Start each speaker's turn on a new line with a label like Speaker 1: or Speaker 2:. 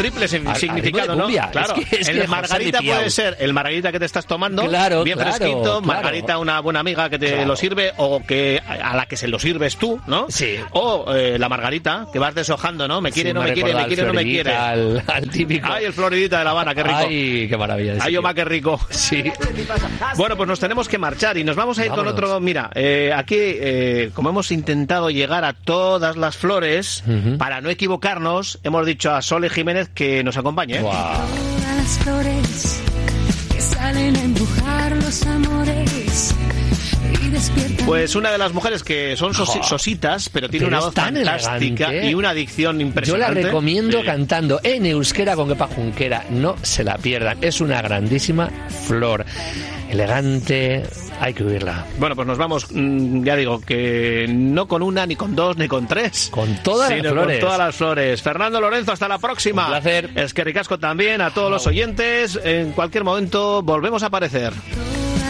Speaker 1: triple significado, ¿no? Claro, el margarita puede ser el margarita que te estás tomando, bien fresquito, margarita una buena amiga que te lo sirve o que a la que se lo sirves tú, ¿no?
Speaker 2: Sí.
Speaker 1: O la margarita que vas deshojando, ¿no? Me quiere, no me quiere, me quiere, no me quiere.
Speaker 2: Al típico.
Speaker 1: Ay, el Floridita de La Habana, qué rico.
Speaker 2: Ay, qué maravilla.
Speaker 1: Ay, Oma, qué rico.
Speaker 2: Sí.
Speaker 1: Bueno, pues nos tenemos que marchar y nos vamos a ir con otro. Mira, aquí, como hemos intentado llegar a todas las flores, para no equivocarnos, hemos dicho a Sole Jiménez que nos acompañe.
Speaker 2: Wow.
Speaker 3: Todas las flores que salen a empujar los amores.
Speaker 1: Pues una de las mujeres que son sositas, pero tiene una voz fantástica elegante, y una dicción impresionante.
Speaker 2: Yo la recomiendo cantando en euskera con Kepa Junquera. No se la pierdan. Es una grandísima flor. Elegante, hay que oírla.
Speaker 1: Bueno, pues nos vamos, ya digo, que no con una, ni con dos, ni con tres.
Speaker 2: Con todas las flores.
Speaker 1: Con todas las flores. Fernando Lorenzo, hasta la próxima.
Speaker 2: Un placer.
Speaker 1: Es que ricasco también a todos los oyentes. En cualquier momento volvemos a aparecer.